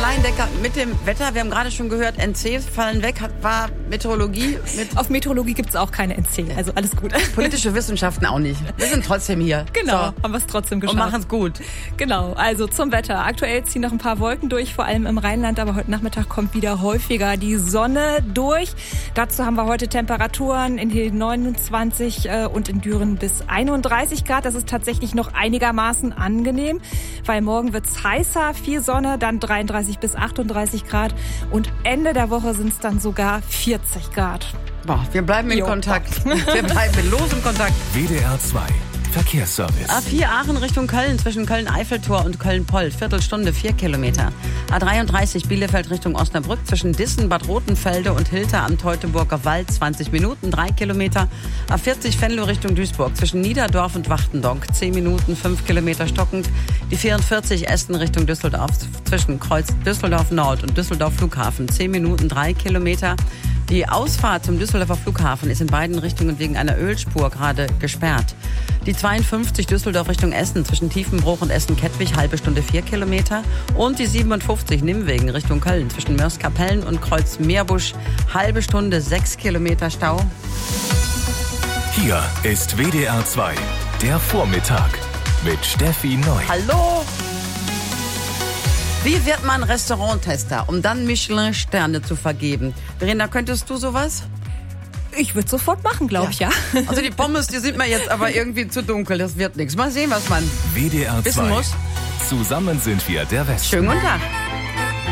Laiendecker mit dem Wetter. Wir haben gerade schon gehört, NCs fallen weg. War Meteorologie mit... Auf Meteorologie gibt es auch keine NC, also alles gut. Politische Wissenschaften auch nicht. Wir sind trotzdem hier. Genau, haben wir es trotzdem geschafft. Und machen es gut. Genau, also zum Wetter. Aktuell ziehen noch ein paar Wolken durch, vor allem im Rheinland, aber heute Nachmittag kommt wieder häufiger die Sonne durch. Dazu haben wir heute Temperaturen in Hilden 29 und in Düren bis 31 Grad. Das ist tatsächlich noch einigermaßen angenehm, weil morgen wird's heißer, viel Sonne, dann 33 bis 38 Grad und Ende der Woche sind es dann sogar 40 Grad. Boah, wir bleiben in Kontakt. Wir bleiben in losem Kontakt. WDR 2 Verkehrsservice. A4 Aachen Richtung Köln, zwischen Köln-Eiffeltor und Köln-Poll, Viertelstunde, 4 Kilometer. A33 Bielefeld Richtung Osnabrück, zwischen Dissen, Bad Rotenfelde und Hilter am Teutoburger Wald, 20 Minuten, 3 Kilometer. A40 Venlo Richtung Duisburg, zwischen Niederdorf und Wachtendonk, 10 Minuten, 5 Kilometer stockend. Die 44 Essen Richtung Düsseldorf, zwischen Kreuz Düsseldorf Nord und Düsseldorf Flughafen, 10 Minuten, 3 Kilometer. Die Ausfahrt zum Düsseldorfer Flughafen ist in beiden Richtungen wegen einer Ölspur gerade gesperrt. Die 52 Düsseldorf Richtung Essen zwischen Tiefenbruch und Essen-Kettwig, halbe Stunde 4 Kilometer. Und die 57 Nimwegen Richtung Köln zwischen Mörs-Kapellen und Kreuz-Meerbusch, halbe Stunde 6 Kilometer Stau. Hier ist WDR 2, der Vormittag mit Steffi Neu. Hallo! Wie wird man Restauranttester, um dann Michelin-Sterne zu vergeben? Verena, könntest du sowas? Ich würde sofort machen, glaube ich, ja. Also die Pommes, die sind mir jetzt aber irgendwie zu dunkel. Das wird nichts. Mal sehen, was man WDR 2. wissen muss. Zusammen sind wir der Westen. Schönen guten Tag.